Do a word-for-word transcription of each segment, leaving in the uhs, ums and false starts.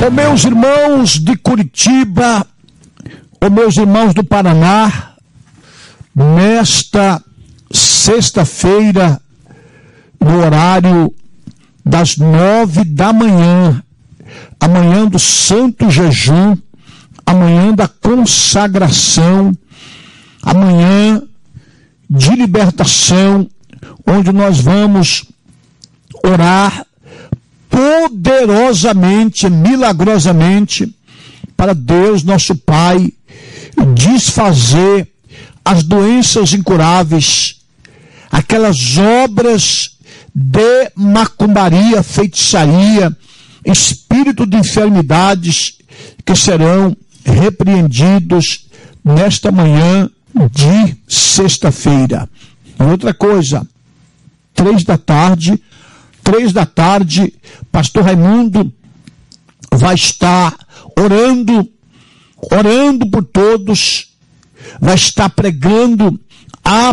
Ô meus irmãos de Curitiba, ô meus irmãos do Paraná, nesta sexta-feira, no horário das nove da manhã, amanhã do Santo Jejum, amanhã da consagração, amanhã de libertação, onde nós vamos orar poderosamente, milagrosamente, para Deus, nosso Pai, desfazer as doenças incuráveis, aquelas obras de macumbaria, feitiçaria, espírito de enfermidades que serão repreendidos nesta manhã de sexta-feira. E outra coisa, três da tarde, três da tarde, pastor Raimundo vai estar orando, orando por todos, vai estar pregando a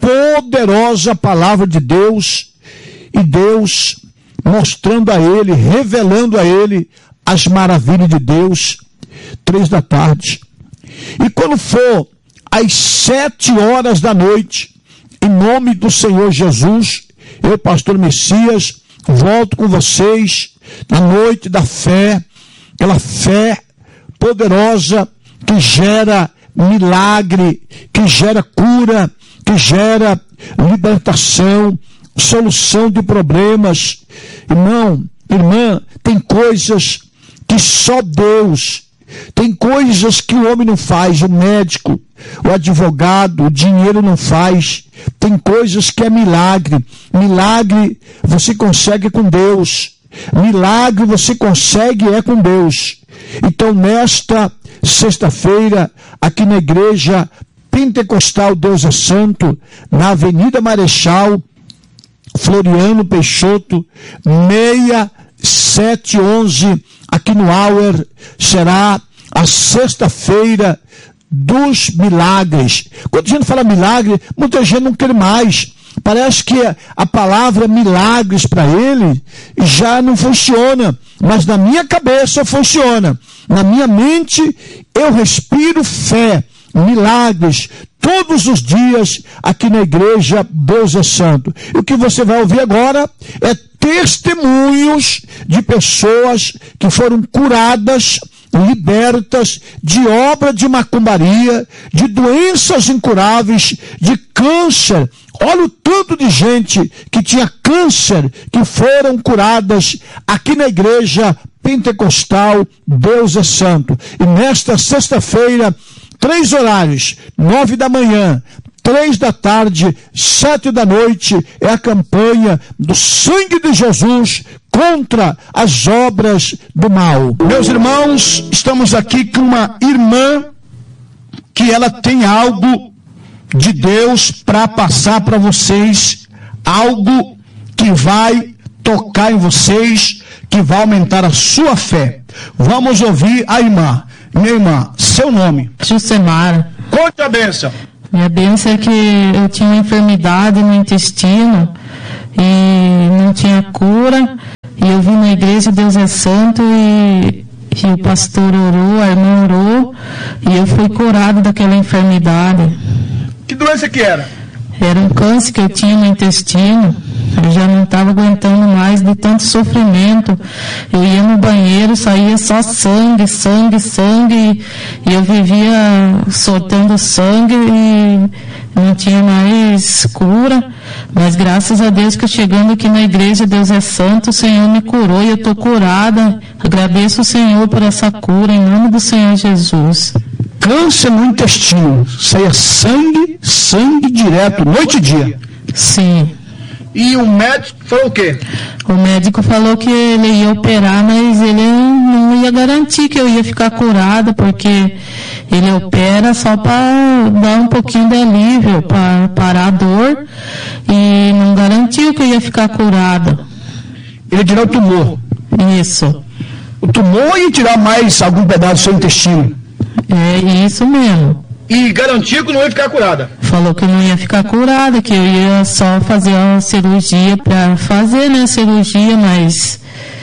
poderosa palavra de Deus, e Deus mostrando a ele, revelando a ele as maravilhas de Deus, três da tarde. E quando for às sete horas da noite, em nome do Senhor Jesus, eu, pastor Messias, volto com vocês na noite da fé, aquela fé poderosa que gera milagre, que gera cura, que gera libertação, solução de problemas. Irmão, irmã, tem coisas que só Deus, tem coisas que o homem não faz, o médico, o advogado, o dinheiro não faz. Tem coisas que é milagre. Milagre você consegue com Deus. Milagre você consegue é com Deus. Então, nesta sexta-feira, aqui na igreja Pentecostal Deus é Santo, na Avenida Marechal Floriano Peixoto, seis sete onze, aqui no Auer, será a sexta-feira dos milagres. Quando a gente fala milagre, muita gente não quer mais. Parece que a palavra milagres para ele já não funciona, mas na minha cabeça funciona. Na minha mente eu respiro fé, milagres, todos os dias aqui na igreja Deus é Santo. E o que você vai ouvir agora é testemunhos de pessoas que foram curadas, libertas de obra de macumbaria, de doenças incuráveis, de câncer. Olha o tanto de gente que tinha câncer, que foram curadas aqui na igreja Pentecostal Deus é Santo. E nesta sexta-feira, três horários, nove da manhã, três da tarde, sete da noite, é a campanha do sangue de Jesus contra as obras do mal. Meus irmãos, estamos aqui com uma irmã que ela tem algo de Deus para passar para vocês, algo que vai tocar em vocês, que vai aumentar a sua fé. Vamos ouvir a irmã. Minha irmã, seu nome? Jusemara. Conte a bênção. Minha bênção é que eu tinha uma enfermidade no intestino e não tinha cura, e eu vim na igreja Deus é Santo e, e o pastor orou, a irmã orou, e eu fui curado daquela enfermidade. Que doença que era? Era um câncer que eu tinha no intestino. Eu já não estava aguentando mais de tanto sofrimento. Eu ia no banheiro, saía só sangue, sangue, sangue, e eu vivia soltando sangue e não tinha mais cura. Mas graças a Deus que chegando aqui na igreja Deus é Santo, o Senhor me curou e eu estou curada. Agradeço o Senhor por essa cura, em nome do Senhor Jesus. Câncer no intestino, saía sangue, sangue direto, noite e dia. Sim. E o médico falou o quê? O médico falou que ele ia operar, mas ele não ia garantir que eu ia ficar curada, porque ele opera só para dar um pouquinho de alívio, para parar a dor, e não garantiu que eu ia ficar curada. Ele tirou o tumor. Isso. O tumor ia tirar mais algum pedaço do seu intestino. É isso mesmo. E garantiu que não ia ficar curada. Falou que não ia ficar curada, que eu ia só fazer uma cirurgia para fazer, né, cirurgia, mas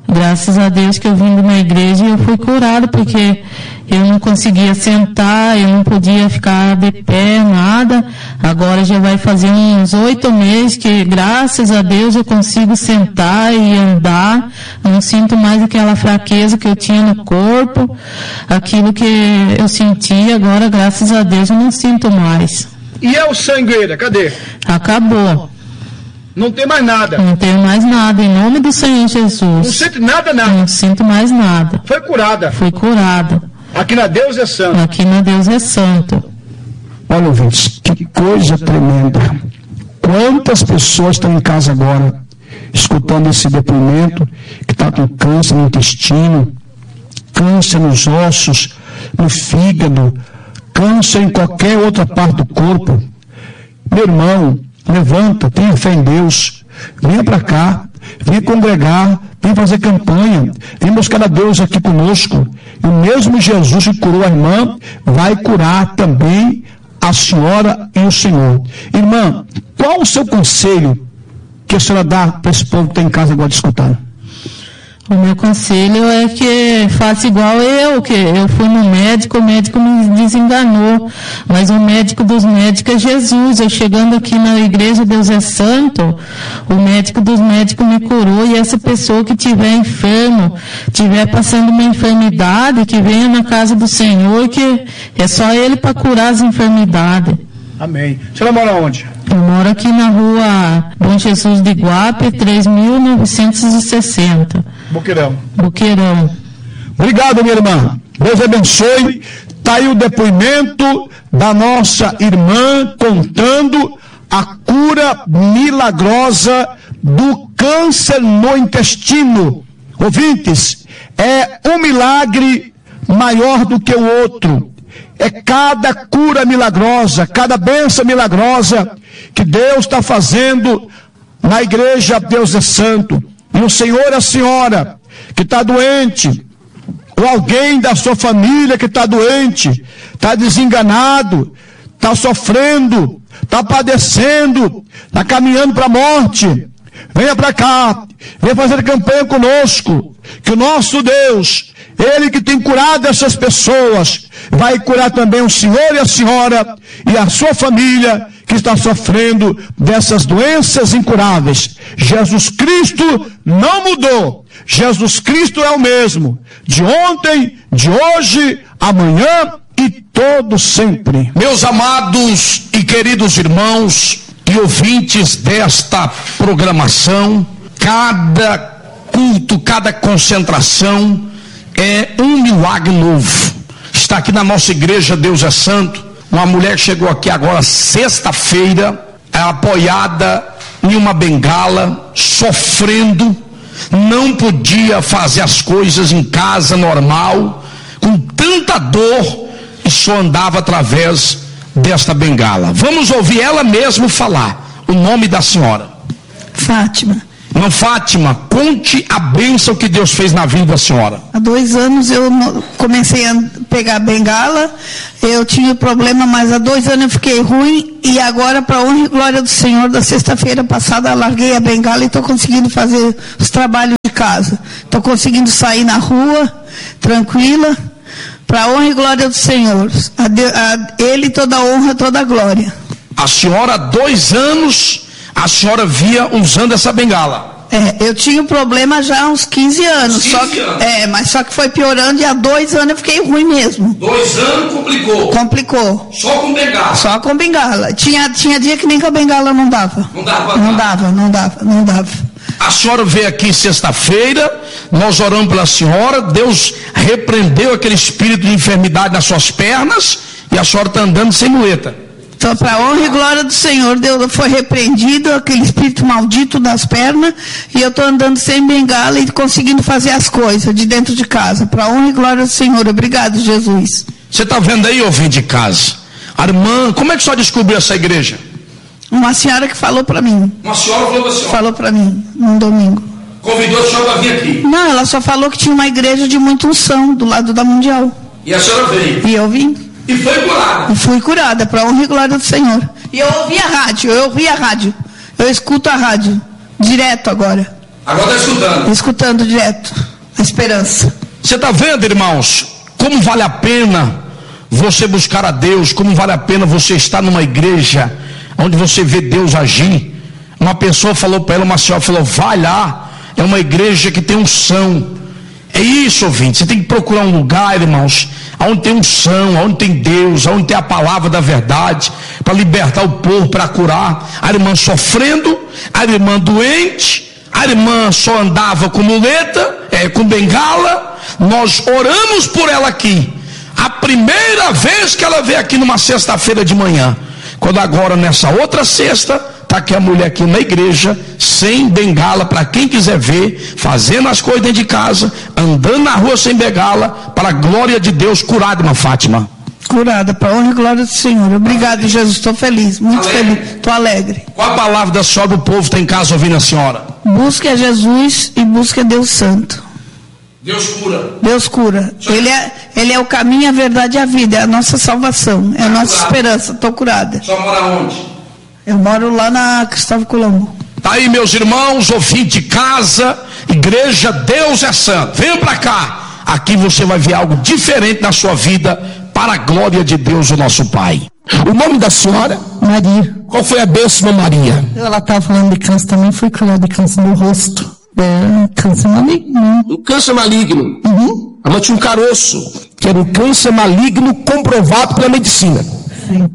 Graças a Deus que eu vim de uma igreja e eu fui curada, porque eu não conseguia sentar, eu não podia ficar de pé, nada. Agora já vai fazer uns oito meses que, graças a Deus, eu consigo sentar e andar. Não sinto mais aquela fraqueza que eu tinha no corpo. Aquilo que eu sentia, agora, graças a Deus, eu não sinto mais. E é o sangueira, cadê? Acabou. Não tem mais nada. Não tenho mais nada, em nome do Senhor Jesus. Não sente nada, nada. Não sinto mais nada. Foi curada. Fui curada. Aqui na Deus é Santo. Aqui na Deus é Santo. Olha, ouvintes, que coisa tremenda. Quantas pessoas estão em casa agora, escutando esse depoimento, que está com câncer no intestino, câncer nos ossos, no fígado, câncer em qualquer outra parte do corpo. Meu irmão, levanta, tenha fé em Deus, venha para cá, venha congregar, venha fazer campanha, venha buscar a Deus aqui conosco. E o mesmo Jesus que curou a irmã, vai curar também a senhora e o Senhor. Irmã, qual o seu conselho que a senhora dá para esse povo que está em casa agora escutando? O meu conselho é que faça igual eu, que eu fui no médico, o médico me desenganou, mas o médico dos médicos é Jesus. Eu chegando aqui na igreja Deus é Santo, o médico dos médicos me curou, e essa pessoa que estiver enfermo, estiver passando uma enfermidade, que venha na casa do Senhor, que é só Ele para curar as enfermidades. Amém. A senhora mora onde? Eu moro aqui na rua Bom Jesus de Iguape, três mil novecentos e sessenta. Boqueirão. Boqueirão. Obrigado, minha irmã. Deus abençoe. Está aí o depoimento da nossa irmã contando a cura milagrosa do câncer no intestino. Ouvintes, é um milagre maior do que o outro. É cada cura milagrosa, cada bênção milagrosa que Deus está fazendo na igreja Deus é Santo. E o senhor e a senhora que está doente, ou alguém da sua família que está doente, está desenganado, está sofrendo, está padecendo, está caminhando para a morte, venha para cá, venha fazer campanha conosco, que o nosso Deus, Ele que tem curado essas pessoas, vai curar também o senhor e a senhora e a sua família que está sofrendo dessas doenças incuráveis. Jesus Cristo não mudou. Jesus Cristo é o mesmo, de ontem, de hoje, amanhã e todo sempre. Meus amados e queridos irmãos e ouvintes desta programação, cada culto, cada concentração é um milagre novo. Está aqui na nossa igreja Deus é Santo, uma mulher chegou aqui agora sexta-feira, apoiada em uma bengala, sofrendo, não podia fazer as coisas em casa normal, com tanta dor, e só andava através desta bengala. Vamos ouvir ela mesma falar o nome da senhora. Fátima. Irmã Fátima, conte a bênção que Deus fez na vida da senhora. Há dois anos eu comecei a pegar a bengala, eu tinha problema, mas há dois anos eu fiquei ruim, e agora, para a honra e glória do Senhor, da sexta-feira passada, eu larguei a bengala e estou conseguindo fazer os trabalhos de casa. Estou conseguindo sair na rua, tranquila, para a honra e glória do Senhor. A, de, a Ele toda a honra, toda a glória. A senhora, há dois anos, a senhora via usando essa bengala. É, eu tinha um problema já há uns quinze anos. quinze só que, anos. É, mas só que foi piorando, e há dois anos eu fiquei ruim mesmo. Dois anos complicou. Complicou. Só com bengala. Só com bengala. Tinha, tinha dia que nem com a bengala não dava. Não dava. Não dava, não dava, não dava. A senhora veio aqui sexta-feira, nós oramos pela senhora, Deus repreendeu aquele espírito de enfermidade nas suas pernas, e a senhora está andando sem muleta. Então, para a honra e glória do Senhor, Deus foi repreendido, aquele espírito maldito das pernas, e eu estou andando sem bengala e conseguindo fazer as coisas de dentro de casa. Para a honra e glória do Senhor. Obrigado, Jesus. Você está vendo aí, ouvinte de casa? A irmã, como é que a senhora descobriu essa igreja? Uma senhora que falou para mim. Uma senhora falou para a senhora? Falou para mim, num domingo. Convidou a senhora para vir aqui? Não, ela só falou que tinha uma igreja de muita unção do lado da Mundial. E a senhora veio? E eu vim. E foi curada? E fui curada, para a honra e glória do Senhor. E eu ouvi a rádio, eu ouvi a rádio. Eu escuto a rádio, direto agora. Agora está escutando. Escutando direto. A esperança. Você está vendo, irmãos, como vale a pena você buscar a Deus, como vale a pena você estar numa igreja onde você vê Deus agir. Uma pessoa falou para ela, uma senhora falou, vai lá, é uma igreja que tem unção. É isso, ouvinte, você tem que procurar um lugar, irmãos, onde tem unção, onde tem Deus, onde tem a palavra da verdade, para libertar o povo, para curar. A irmã sofrendo, a irmã doente, a irmã só andava com muleta, é, com bengala. Nós oramos por ela aqui, a primeira vez que ela veio aqui numa sexta-feira de manhã. Quando agora nessa outra sexta, está aqui a mulher aqui na igreja, sem bengala, para quem quiser ver, fazendo as coisas dentro de casa, andando na rua sem bengala, para a glória de Deus, curada, irmã Fátima. Curada, para a honra e glória do Senhor. Obrigado, Jesus, estou feliz, muito alegre. feliz, estou alegre. Qual a palavra da senhora, o povo está em casa ouvindo a senhora? Busque a Jesus e busque a Deus Santo. Deus cura. Deus cura. Ele é, ele é o caminho, a verdade e a vida. É a nossa salvação. É a nossa esperança. Estou curada. Só mora onde? Eu moro lá na Cristóvão Colombo. Tá aí, meus irmãos, ouvintes de casa, igreja, Deus é santo. Venha para cá. Aqui você vai ver algo diferente na sua vida, para a glória de Deus, o nosso Pai. O nome da senhora? Maria. Qual foi a bênção, Maria? Ela estava falando de câncer também, fui curada de câncer no rosto. É, câncer maligno. Um câncer maligno. Uhum. Ela tinha um caroço, que era um câncer maligno comprovado pela medicina. Sim.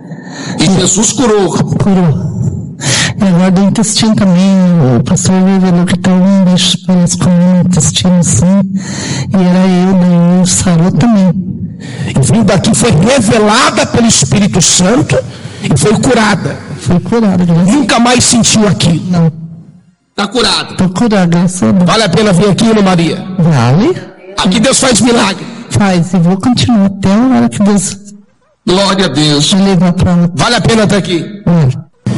E Jesus curou. Curou. E agora do intestino também, o pastor revelou que tem um bicho parece com o intestino assim, e era eu, daí eu sarou também. E vindo daqui foi revelada pelo Espírito Santo e foi curada. Foi curada. Nunca mais sentiu aquilo. Não. Está curado. Estou curada, graças a Deus. Vale a pena vir aqui, Ana Maria? Vale. Aqui Deus faz milagre. Faz, e vou continuar até a hora que Deus Glória a Deus. vai levar para lá. Vale a pena estar aqui. Vale.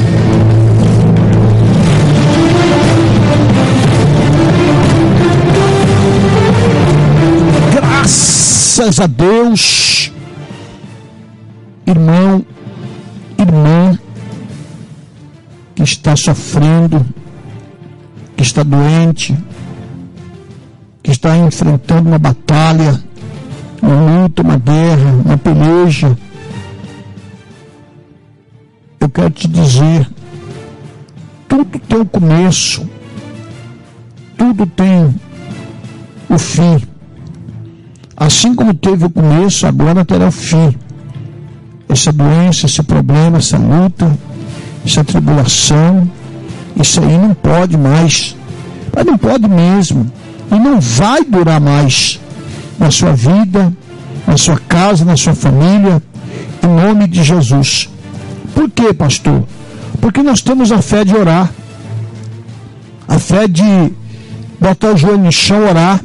Graças a Deus, irmão, irmã, que está sofrendo, que está doente, que está enfrentando uma batalha, uma luta, uma guerra, uma peleja. Eu quero te dizer, tudo tem um começo, tudo tem o fim. Assim como teve o começo, agora terá o fim. Essa doença, esse problema, essa luta, essa tribulação, isso aí não pode mais, mas não pode mesmo, e não vai durar mais na sua vida, na sua casa, na sua família, em nome de Jesus. Por quê, pastor? Porque nós temos a fé de orar, a fé de botar o joelho no chão, orar,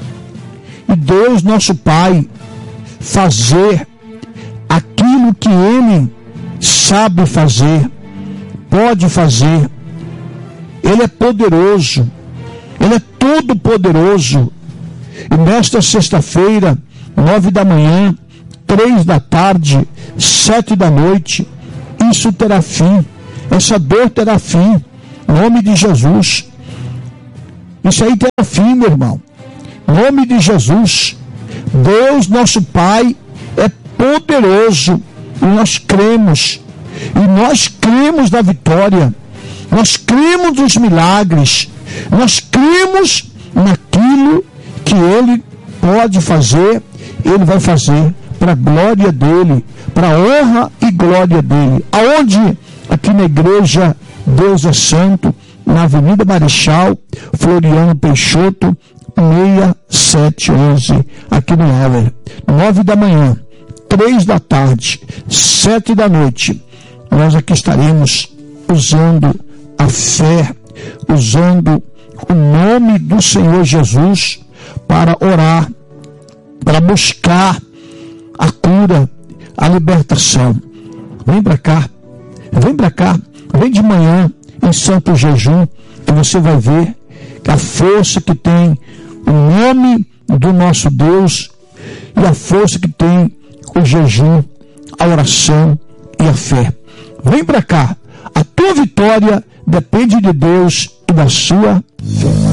e Deus, nosso Pai, fazer aquilo que Ele sabe fazer, pode fazer. Ele é poderoso, Ele é todo poderoso. E nesta sexta-feira, nove da manhã, três da tarde, sete da noite, isso terá fim, essa dor terá fim, em nome de Jesus. Isso aí terá fim, meu irmão, em nome de Jesus. Deus, nosso Pai, é poderoso, e nós cremos, e nós cremos na vitória, nós cremos nos milagres, nós cremos naquilo que Ele pode fazer, Ele vai fazer para a glória dEle, para a honra e glória dEle. Aonde? Aqui na igreja Deus é Santo, na Avenida Marechal Floriano Peixoto, seis sete onze, aqui no Auer, nove da manhã, três da tarde, sete da noite, nós aqui estaremos usando a fé, usando o nome do Senhor Jesus para orar, para buscar a cura, a libertação. Vem para cá, vem para cá, vem de manhã em santo jejum, e você vai ver que a força que tem o nome do nosso Deus e a força que tem o jejum, a oração e a fé. Vem para cá, a tua vitória depende de Deus e da sua fé.